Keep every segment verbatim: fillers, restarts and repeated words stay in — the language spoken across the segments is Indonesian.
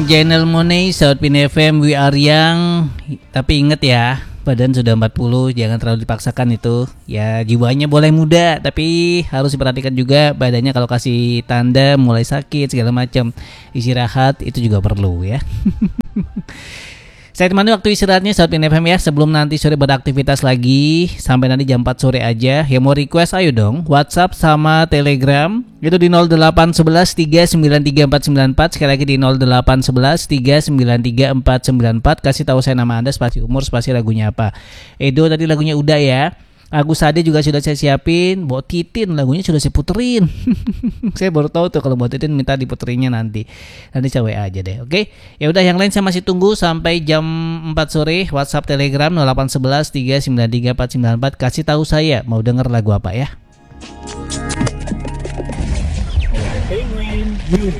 Janelle Monáe, South Pin F M, We Are Young. Tapi inget ya, badan sudah empat puluh, jangan terlalu dipaksakan itu. Ya jiwanya boleh muda, tapi harus diperhatikan juga badannya kalau kasih tanda mulai sakit segala macam. Istirahat itu juga perlu ya. Saya temani waktu istirahatnya South Pin F M ya, sebelum nanti sore beraktivitas lagi sampai nanti jam empat sore aja. Yang mau request ayo dong, WhatsApp sama Telegram itu di nol delapan satu satu tiga sembilan tiga empat sembilan empat. Sekali lagi di nol delapan satu satu tiga sembilan tiga empat sembilan empat. Kasih tahu saya nama Anda, spasi umur, spasi lagunya apa. Edo tadi lagunya udah ya. Agus Sade juga sudah saya siapin. Buat Titin lagunya sudah saya puterin. Saya baru tahu tuh kalau buat Titin minta diputerinnya nanti. Nanti saya W A aja deh, oke? Ya udah, yang lain saya masih tunggu sampai jam empat sore. WhatsApp Telegram nol delapan satu satu tiga sembilan tiga empat sembilan empat. Kasih tahu saya mau denger lagu apa ya. Penguin News.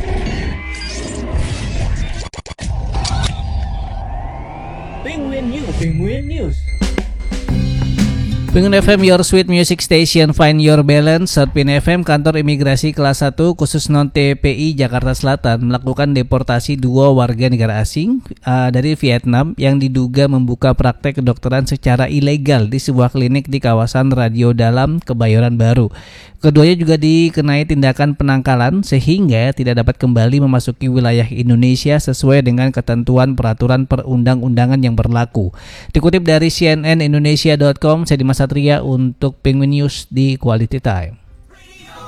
Penguin News. Penguin News. Penguin F M, your sweet music station, find your balance. South Pin F M, kantor imigrasi kelas satu khusus non T P I Jakarta Selatan melakukan deportasi dua warga negara asing uh, dari Vietnam yang diduga membuka praktek kedokteran secara ilegal di sebuah klinik di kawasan Radio Dalam, Kebayoran Baru. Keduanya juga dikenai tindakan penangkalan sehingga tidak dapat kembali memasuki wilayah Indonesia sesuai dengan ketentuan peraturan perundang-undangan yang berlaku. Dikutip dari C N N Indonesia dot com, saya Dimas Satria untuk Penguin News di Quality Time.